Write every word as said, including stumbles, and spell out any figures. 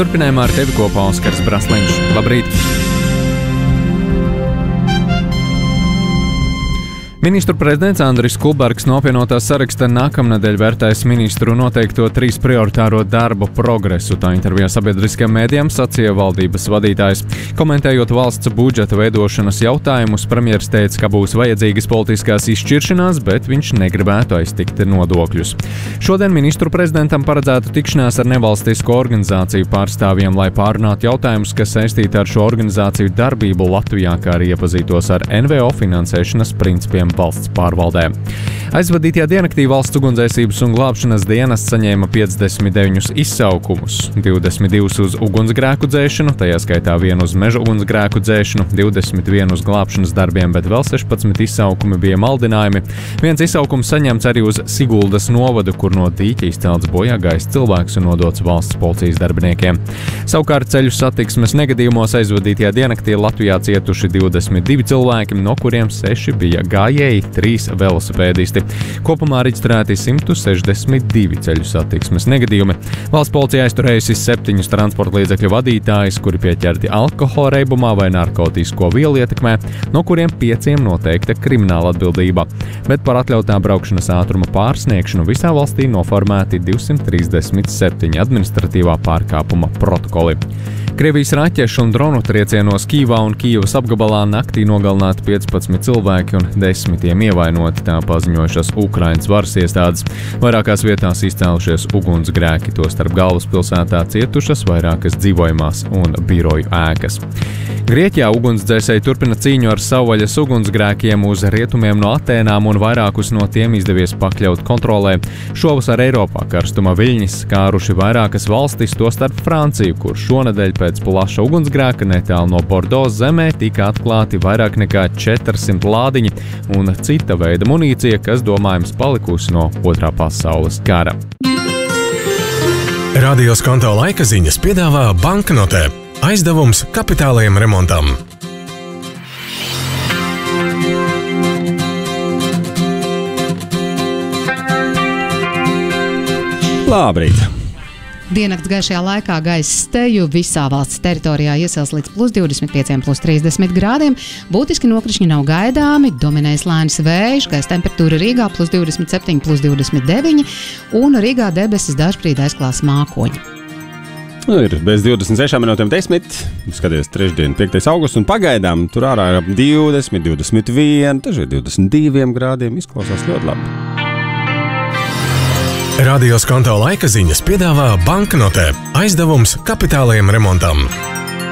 turpinājumā ar tevi kopā Oskars Brasliņš. Labrīt! Ministru prezidents Andris Kulbergs no apvienotās saraksta nākamnedēļ vērtēs ministru noteikto trīs prioritāro darbu progresu. Tā intervijā sabiedriskajiem mēdījiem sacīja valdības vadītājs. Komentējot valsts budžeta veidošanas jautājumus, premjers teica, ka būs vajadzīgas politiskās izšķiršanās, bet viņš negribētu aiztikt nodokļus. Šodien ministru prezidentam paredzētu tikšanās ar nevalstisko organizāciju pārstāvjiem, lai pārunātu jautājumus, kas saistīti ar šo organizāciju darbību Latvijā, kā arī iepazītos ar N V O finansēšanas principiem valsts pārvaldē. Aizvadītajā diennaktī valsts ugunsdzēsības un glābšanas dienests saņēma piecdesmit deviņus izsaukumus, divdesmit divus uz ugunsgrēku dzēšanu, tajā skaitā vienu uz meža ugunsgrēku dzēšanu, divdesmit vienu uz glābšanas darbiem, bet vēl sešpadsmit izsaukumi bija maldinājumi. Viens izsaukums saņemts arī uz Siguldas novadu, kur no dīķa izcelts bojā gājis cilvēks un nodots valsts policijas darbiniekiem. Savukārt ceļu satiksmes negadījumos aizvadītajā diennaktī Latvijā cietuši divdesmit divi cilvēki, no kuriem seši bija gājēji, trīs velosipēdisti. Kopumā reģistrēti simt sešdesmit divi ceļu satiksmes negadījumi. Valsts policija aizturējusi septiņus transporta līdzekļu vadītājus, kuri pieķerti alkohola reibumā vai narkotisko vielu ietekmē, no kuriem pieciem noteikta krimināla atbildība. Bet par atļautā braukšanas ātruma pārsniegšanu visā valstī noformēti divsimt trīsdesmit septiņi administratīvā pārkāpuma protokoli. Krievijas raķešu un dronu triecienos Kīvā un Kīvas apgabalā naktī nogalināti piecpadsmit cilvēki un desmitiem ievainoti, tā paziņojušas Ukrainas varas iestādes. Vairākās vietās izcēlušies ugunsgrēki, tostarp galvaspilsētā cietušas vairākas dzīvojamās un biroju ēkas. Grieķijā ugunsdzēsēji turpina cīņu ar savvaļas ugunsgrēkiem uz rietumiem no Atēnām un vairākus no tiem izdevies pakļaut kontrolē. Šovasar Eiropā karstuma viļņi skāruši vairākas valstis, tostarp Franciju, kur šonedēļ pēc plaša ugunsgrēka netālu no Bordeaux zemē tika atklāti vairāk nekā četrsimt lādiņi un cita veida munīcija, kas domājams palikusi no otrā pasaules kara. Radio Skonto laika ziņas piedāvā banknotē. Aizdevums kapitālajiem remontam. Labrīt! Diennakts gaišajā laikā gaisa steju visā valsts teritorijā iesils līdz plus divdesmit pieciem, plus trīsdesmit grādiem. Būtiski nokrišņi nav gaidāmi, dominēs lēns vējš, gaisa temperatūra Rīgā plus divdesmit septiņi, plus divdesmit deviņi un Rīgā debesis dažbrīd aizklās mākoņi. Nu, ir bez divdesmit sešām minūtēm desmit, skaties trešdien, piektais augusts, un pagaidām tur ārā ap divdesmit, divdesmit viens, daži divdesmit divi grādiem, izklausās ļoti labi. Radio Skonto laika ziņas piedāvā banknotē. Aizdevums kapitālajiem remontam.